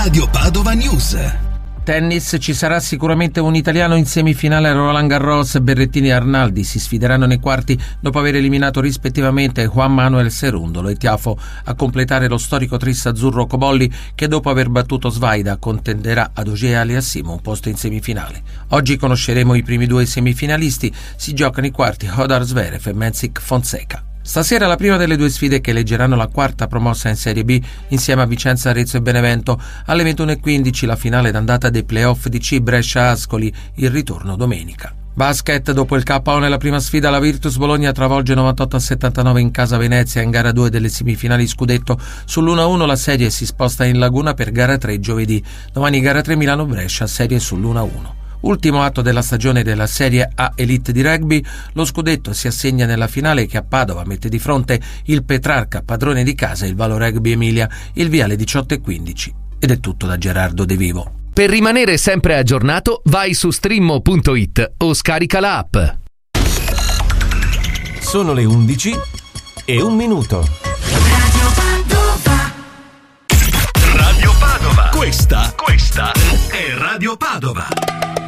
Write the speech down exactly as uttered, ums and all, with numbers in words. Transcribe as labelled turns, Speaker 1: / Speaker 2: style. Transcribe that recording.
Speaker 1: Radio Padova News.
Speaker 2: Tennis, ci sarà sicuramente un italiano in semifinale a Roland Garros. Berrettini e Arnaldi si sfideranno nei quarti dopo aver eliminato rispettivamente Juan Manuel Cerúndolo e Tiafoe, a completare lo storico tris azzurro Cobolli, che dopo aver battuto Svaida contenderà ad Auger Aliassime un posto in semifinale. Oggi conosceremo i primi due semifinalisti. Si giocano i quarti Hodar Zverev e Mensik Fonseca. Stasera la prima delle due sfide che eleggeranno la quarta promossa in Serie B insieme a Vicenza, Arezzo e Benevento. Alle ventuno e quindici la finale d'andata dei playoff di C Brescia-Ascoli, il ritorno domenica. Basket, dopo il K O nella prima sfida, la Virtus Bologna travolge novantotto a settantanove in casa Venezia in gara due delle semifinali scudetto. Sull'uno a uno la serie si sposta in Laguna per gara tre giovedì. Domani gara tre Milano-Brescia, serie sull'uno a uno. Ultimo atto della stagione della Serie A Elite di rugby, lo scudetto si assegna nella finale che a Padova mette di fronte il Petrarca, padrone di casa, il Valo Rugby Emilia, il viale diciotto e quindici. Ed è tutto da Gerardo De Vivo.
Speaker 3: Per rimanere sempre aggiornato, vai su streammo punto it o scarica la app.
Speaker 4: Sono le undici e un minuto.
Speaker 5: Radio Padova.
Speaker 1: Radio Padova. Questa, questa è Radio Padova.